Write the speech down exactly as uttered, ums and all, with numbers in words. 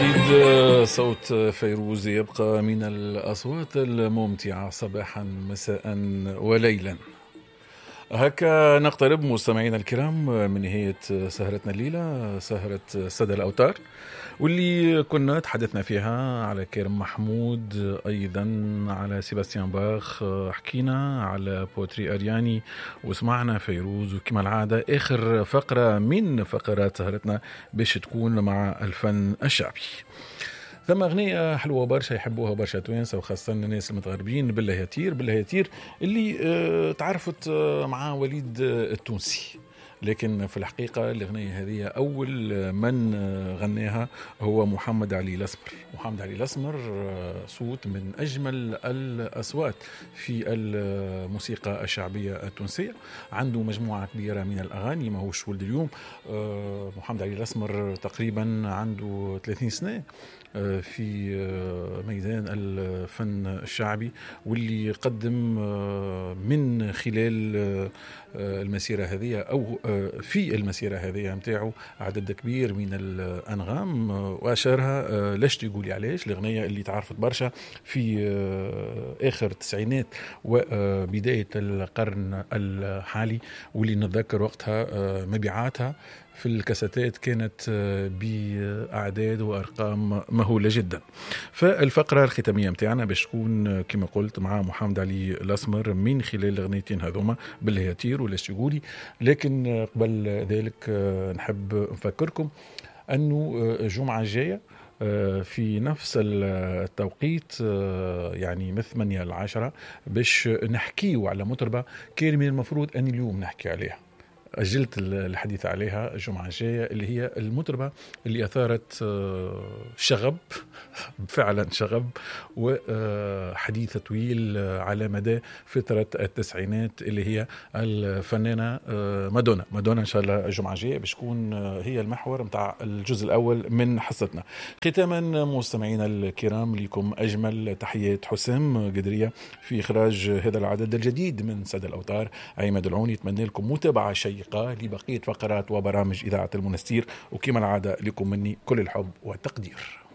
أكيد صوت فيروز يبقى من الأصوات الممتعة صباحا مساء وليلا. هكا نقترب مستمعينا الكرام من نهاية سهرتنا الليلة، سهرة سدى الأوتار، واللي كنا تحدثنا فيها على كريم محمود، أيضا على سيباستيان باخ، حكينا على بوتري أرياني، وسمعنا فيروز. وكما العادة آخر فقرة من فقرات سهرتنا باش تكون مع الفن الشعبي. ثم أغنية حلوة برشا يحبوها برشا توانسة، وخاصة الناس المتغربين، بالله يطير بالله يطير، اللي اه تعرفت اه مع وليد اه التونسي. لكن في الحقيقة الأغنية هذه أول من غناها هو محمد علي الأسمر. محمد علي الأسمر صوت من أجمل الأصوات في الموسيقى الشعبية التونسية، عنده مجموعة كبيرة من الأغاني، ما هوش ولد اليوم. محمد علي الأسمر تقريبا عنده ثلاثين سنة في ميدان الفن الشعبي، واللي قدم من خلال المسيرة هذه أو في المسيرة هذه متاعه عدد كبير من الأنغام، وأشارها لاش تقولي علاش، الأغنية اللي تعرفت برشا في آخر التسعينات وبداية القرن الحالي، واللي نتذكر وقتها مبيعاتها في الكاساتات كانت بأعداد وأرقام مهولة جدا. فالفقرة الختامية متاعنا باش تكون كما قلت مع محمد علي الأسمر من خلال الأغنيتين هذوما، بالله يطير ولاش تقولي. لكن قبل ذلك نحب نفكركم أنه الجمعة الجاية في نفس التوقيت، يعني من ثمانية لعشرة، باش نحكيو على مطربة كان من المفروض أن اليوم نحكي عليها، أجلت الحديث عليها الجمعة الجاية، اللي هي المطربة اللي أثارت شغب فعلا شغب وحديث طويل على مدى فترة التسعينات، اللي هي الفنانة مادونا. مادونا إن شاء الله الجمعة الجاية باش تكون هي المحور متاع الجزء الأول من حصتنا. ختاما مستمعينا الكرام، لكم أجمل تحيات حسام قدرية في إخراج هذا العدد الجديد من سدى الأوتار. عماد العوني يتمنى لكم متابعة شيقة لبقية فقرات وبرامج إذاعة المنستير، وكما العادة لكم مني كل الحب والتقدير.